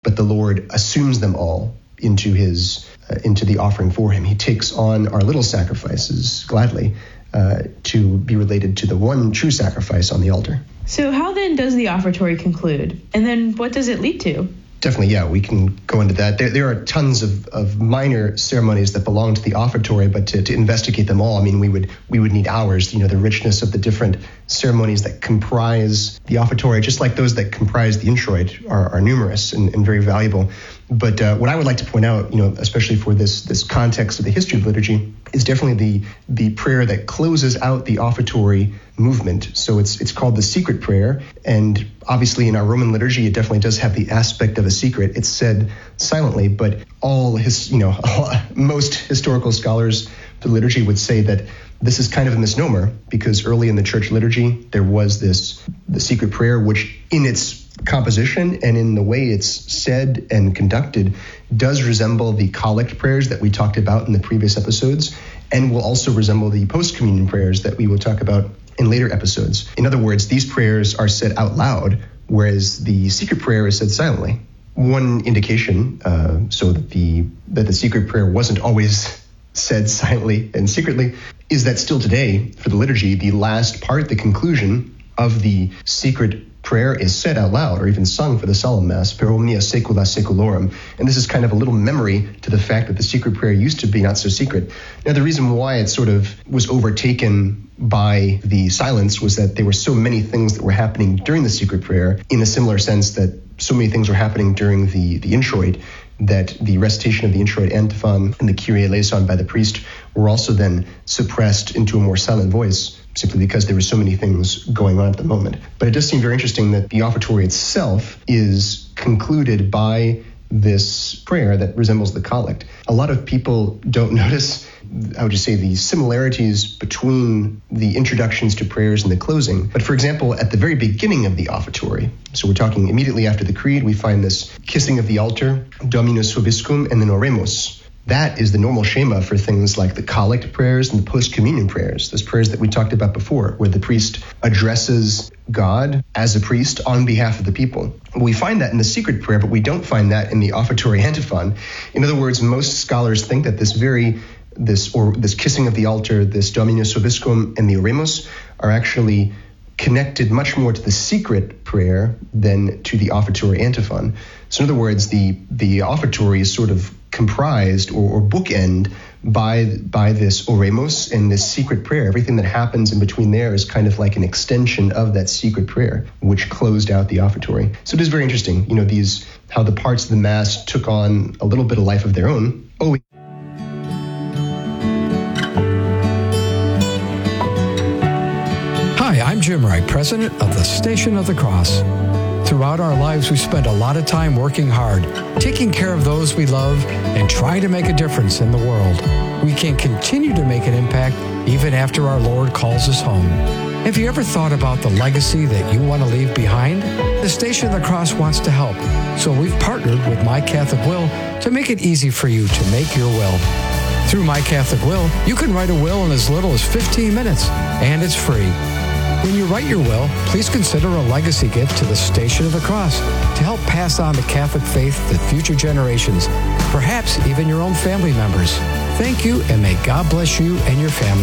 but the Lord assumes them all into the offering for him. He takes on our little sacrifices gladly to be related to the one true sacrifice on the altar. So how then does the offertory conclude? And then what does it lead to? Definitely, yeah, we can go into that. There are tons of minor ceremonies that belong to the offertory, but to investigate them all, I mean, we would need hours. The richness of the different ceremonies that comprise the offertory, just like those that comprise the introit, are numerous and very valuable. But what I would like to point out, especially for this context of the history of liturgy, is definitely the prayer that closes out the offertory movement. So it's called the secret prayer, and obviously in our Roman liturgy, it definitely does have the aspect of a secret. It's said silently, but most historical scholars of the liturgy would say that this is kind of a misnomer, because early in the church liturgy, there was the secret prayer, which in its composition and in the way it's said and conducted does resemble the collect prayers that we talked about in the previous episodes, and will also resemble the post-communion prayers that we will talk about in later episodes. In other words, these prayers are said out loud, whereas the secret prayer is said silently. One indication so that the secret prayer wasn't always said silently and secretly is that still today, for the liturgy, the last part, the conclusion of the secret prayer is said out loud or even sung for the solemn mass, per omnia saecula saeculorum. And this is kind of a little memory to the fact that the secret prayer used to be not so secret. Now, the reason why it sort of was overtaken by the silence was that there were so many things that were happening during the secret prayer, in a similar sense that so many things were happening during the introit, that the recitation of the introit antiphon and the Kyrie eleison by the priest were also then suppressed into a more silent voice, simply because there were so many things going on at the moment. But it does seem very interesting that the offertory itself is concluded by this prayer that resembles the collect. A lot of people don't notice, the similarities between the introductions to prayers and the closing. But for example, at the very beginning of the offertory, so we're talking immediately after the creed, we find this kissing of the altar, Dominus vobiscum, and then oremus. That is the normal schema for things like the collect prayers and the post-communion prayers, those prayers that we talked about before, where the priest addresses God as a priest on behalf of the people. We find that in the secret prayer, but we don't find that in the offertory antiphon. In other words, most scholars think that this kissing of the altar, this Dominus vobiscum, and the oremus are actually connected much more to the secret prayer than to the offertory antiphon. So in other words, the offertory is sort of comprised or bookend by this oremus and this secret prayer. Everything that happens in between there is kind of like an extension of that secret prayer, which closed out the offertory. So it is very interesting, how the parts of the Mass took on a little bit of life of their own. Hi, I'm Jim Wright, president of the Station of the Cross. Throughout our lives, we spend a lot of time working hard, taking care of those we love, and trying to make a difference in the world. We can continue to make an impact even after our Lord calls us home. Have you ever thought about the legacy that you want to leave behind? The Station of the Cross wants to help, so we've partnered with My Catholic Will to make it easy for you to make your will. Through My Catholic Will, you can write a will in as little as 15 minutes, and it's free. When you write your will, please consider a legacy gift to the Station of the Cross to help pass on the Catholic faith to future generations, perhaps even your own family members. Thank you, and may God bless you and your family.